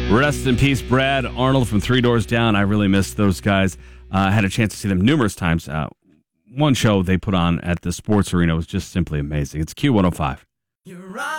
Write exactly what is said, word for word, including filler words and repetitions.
Rest in peace, Brad Arnold from Three Doors Down. I really missed those guys. I uh, had a chance to see them numerous times. Uh, one show they put on at the Sports Arena was just simply amazing. It's Q one oh five. You're right.